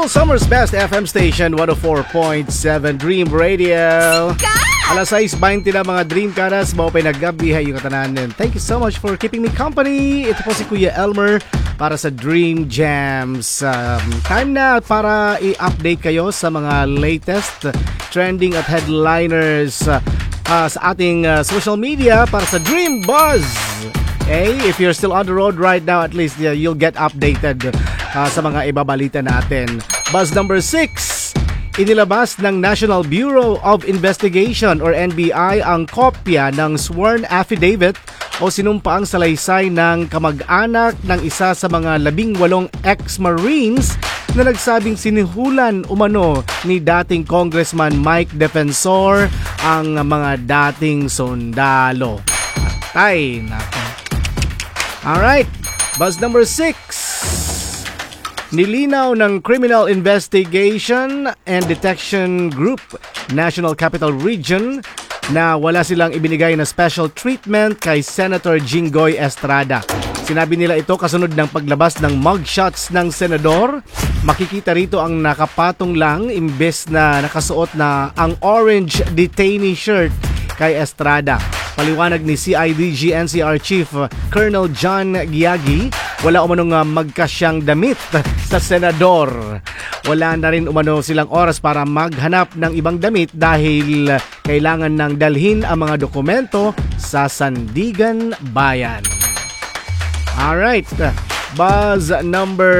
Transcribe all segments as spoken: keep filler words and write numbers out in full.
Cool Summer's Best F M Station, one oh four point seven Dream Radio. Alas sais twenty na mga Dream Karas, mao pay naggabihay yung katanan. Thank you so much for keeping me company. Ito po si Kuya Elmer para sa Dream Jams. Um, time na para i-update kayo sa mga latest trending at headliners uh, uh, sa ating uh, social media para sa Dream Buzz. Okay, if you're still on the road right now, at least uh, you'll get updated uh, sa mga ibabalita natin. Buzz number six, inilabas ng National Bureau of Investigation or N B I ang kopya ng sworn affidavit o sinumpaang salaysay ng kamag-anak ng isa sa mga labing walong ex-Marines na nagsabing sinihulan umano ni dating Congressman Mike Defensor ang mga dating sundalo. Tay, nako. Alright, buzz number six. Nilinaw ng Criminal Investigation and Detection Group, National Capital Region, na wala silang ibinigay na special treatment kay Senator Jinggoy Estrada. Sinabi nila ito kasunod ng paglabas ng mugshots ng senador. Makikita rito ang nakapatong lang imbes na nakasuot na ang orange detainee shirt kay Estrada. Paliwanag ni C I D G N C R Chief Colonel John Giagi, wala umanong uh, magkasyang damit sa senador. Wala na rin umano silang oras para maghanap ng ibang damit dahil kailangan nang dalhin ang mga dokumento sa Sandigan Bayan. Alright, buzz number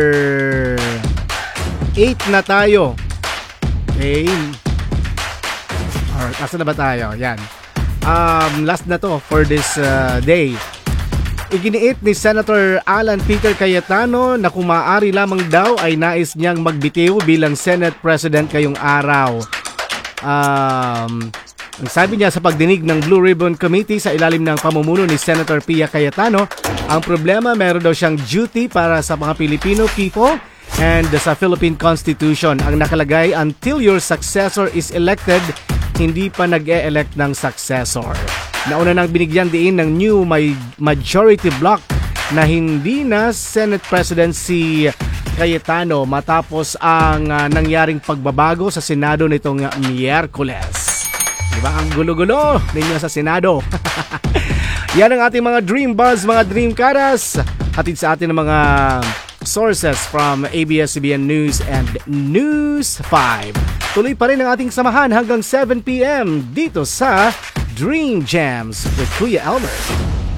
eight na tayo. Okay. Alright, asa na ba tayo? Yan. Um, last na to for this uh, day. Iginiit ni Senator Alan Peter Cayetano na kung maaari lamang daw ay nais niyang magbitiw bilang Senate President ngayong araw. Um, ang sabi niya sa pagdinig ng Blue Ribbon Committee sa ilalim ng pamumuno ni Senator Pia Cayetano, ang problema meron daw siyang duty para sa mga Filipino people and sa Philippine Constitution. Ang nakalagay, until your successor is elected, hindi pa nag-e-elect ng successor. Nauna nang binigyan diin ng new majority bloc na hindi na Senate President si Cayetano matapos ang uh, nangyaring pagbabago sa Senado nitong uh, Miyerkules. Diba ang gulo-gulo ninyo sa Senado? Yan ang ating mga Dream Buzz, mga Dream Karas. Hatid sa atin ng mga sources from A B S C B N News and News five. Tuloy pa rin ang ating samahan hanggang seven p.m. dito sa Dream Jams with Kuya Elmer.